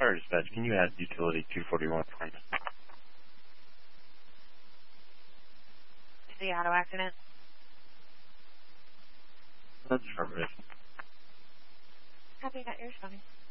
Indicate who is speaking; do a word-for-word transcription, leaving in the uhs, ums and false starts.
Speaker 1: Fire dispatch, can you add utility two forty-one for me?
Speaker 2: The auto accident?
Speaker 1: That's affirmative.
Speaker 2: Copy that, you're responding.